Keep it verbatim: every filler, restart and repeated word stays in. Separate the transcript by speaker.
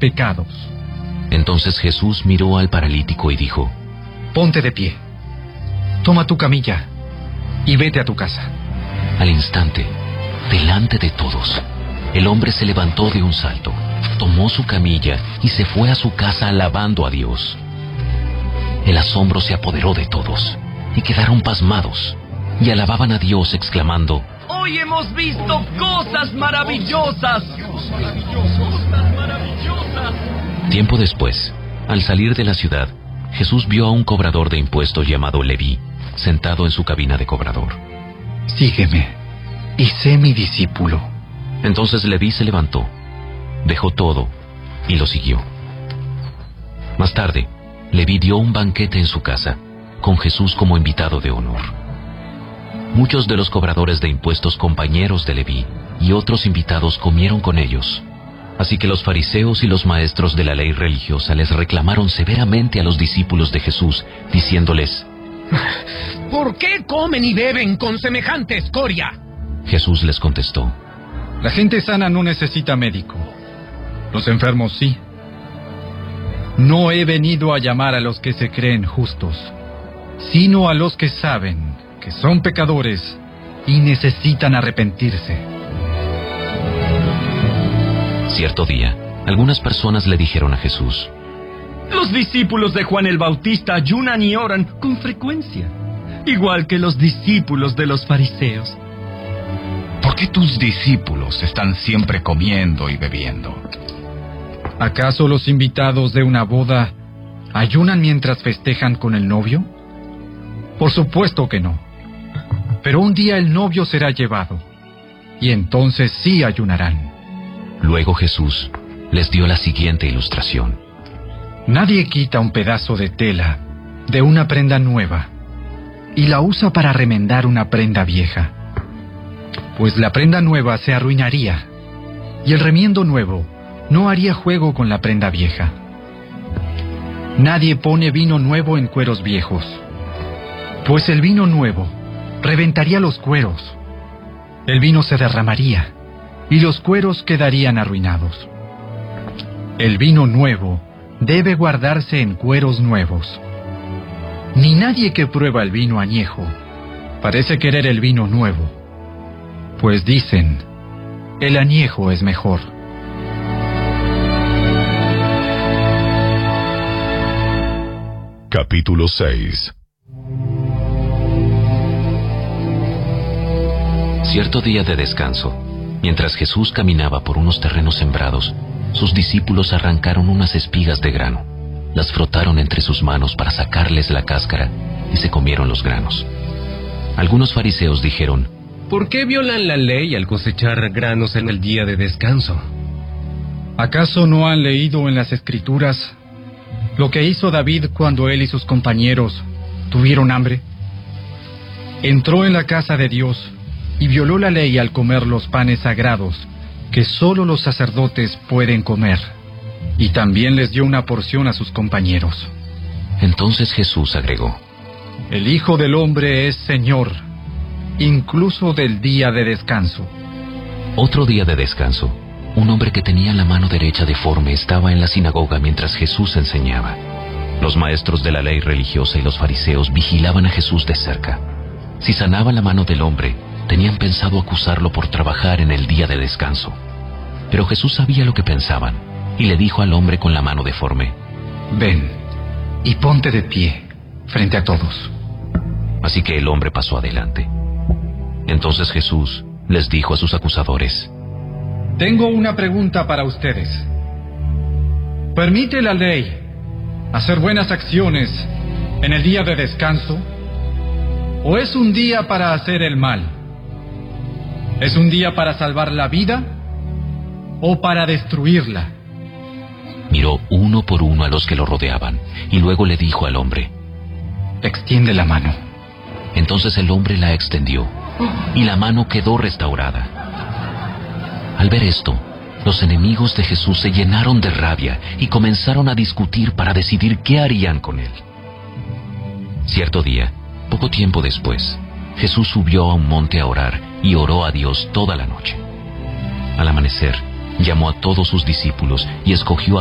Speaker 1: pecados.
Speaker 2: Entonces Jesús miró al paralítico y dijo:
Speaker 1: Ponte de pie, toma tu camilla y vete a tu casa.
Speaker 2: Al instante, delante de todos, el hombre se levantó de un salto, tomó su camilla y se fue a su casa alabando a Dios. El asombro se apoderó de todos y quedaron pasmados y alababan a Dios exclamando:
Speaker 3: ¡Hoy hemos visto cosas maravillosas! ¡Cosas maravillosas!
Speaker 2: Tiempo después, al salir de la ciudad, Jesús vio a un cobrador de impuestos llamado Leví, sentado en su cabina de cobrador.
Speaker 1: Sígueme y sé mi discípulo.
Speaker 2: Entonces Leví se levantó, dejó todo y lo siguió. Más tarde, Leví dio un banquete en su casa, con Jesús como invitado de honor. Muchos de los cobradores de impuestos, compañeros de Leví, y otros invitados comieron con ellos. Así que los fariseos y los maestros de la ley religiosa les reclamaron severamente a los discípulos de Jesús, diciéndoles:
Speaker 3: ¿Por qué comen y beben con semejante escoria?
Speaker 2: Jesús les contestó:
Speaker 1: La gente sana no necesita médico, los enfermos sí. No he venido a llamar a los que se creen justos, sino a los que saben que son pecadores y necesitan arrepentirse.
Speaker 2: Cierto día, algunas personas le dijeron a Jesús:
Speaker 3: Los discípulos de Juan el Bautista ayunan y oran con frecuencia, igual que los discípulos de los fariseos.
Speaker 4: ¿Por qué tus discípulos están siempre comiendo y bebiendo?
Speaker 1: ¿Acaso los invitados de una boda ayunan mientras festejan con el novio? Por supuesto que no. Pero un día el novio será llevado, y entonces sí ayunarán.
Speaker 2: Luego Jesús les dio la siguiente ilustración:
Speaker 1: Nadie quita un pedazo de tela de una prenda nueva y la usa para remendar una prenda vieja, pues la prenda nueva se arruinaría y el remiendo nuevo no haría juego con la prenda vieja. Nadie pone vino nuevo en cueros viejos, pues el vino nuevo reventaría los cueros. El vino se derramaría y los cueros quedarían arruinados. El vino nuevo debe guardarse en cueros nuevos. Ni nadie que prueba el vino añejo parece querer el vino nuevo, pues dicen: el añejo es mejor.
Speaker 5: Capítulo seis.
Speaker 2: Cierto día de descanso, mientras Jesús caminaba por unos terrenos sembrados, sus discípulos arrancaron unas espigas de grano, las frotaron entre sus manos para sacarles la cáscara y se comieron los granos. Algunos fariseos dijeron:
Speaker 6: ¿Por qué violan la ley al cosechar granos en el día de descanso?
Speaker 1: ¿Acaso no han leído en las Escrituras lo que hizo David cuando él y sus compañeros tuvieron hambre? Entró en la casa de Dios y violó la ley al comer los panes sagrados que solo los sacerdotes pueden comer, y también les dio una porción a sus compañeros.
Speaker 2: Entonces Jesús agregó:
Speaker 1: El Hijo del Hombre es Señor, incluso del día de descanso.
Speaker 2: Otro día de descanso, un hombre que tenía la mano derecha deforme estaba en la sinagoga mientras Jesús enseñaba. Los maestros de la ley religiosa y los fariseos vigilaban a Jesús de cerca. Si sanaba la mano del hombre, tenían pensado acusarlo por trabajar en el día de descanso. Pero Jesús sabía lo que pensaban, y le dijo al hombre con la mano deforme:
Speaker 1: Ven y ponte de pie frente a todos.
Speaker 2: Así que el hombre pasó adelante. Entonces Jesús les dijo a sus acusadores:
Speaker 1: Tengo una pregunta para ustedes. ¿Permite la ley hacer buenas acciones en el día de descanso? ¿O es un día para hacer el mal? ¿Es un día para salvar la vida o para destruirla?
Speaker 2: Miró uno por uno a los que lo rodeaban y luego le dijo al hombre:
Speaker 1: Extiende la mano.
Speaker 2: Entonces el hombre la extendió y la mano quedó restaurada. Al ver esto, los enemigos de Jesús se llenaron de rabia y comenzaron a discutir para decidir qué harían con él. Cierto día, poco tiempo después, Jesús subió a un monte a orar y oró a Dios toda la noche. Al amanecer, llamó a todos sus discípulos y escogió a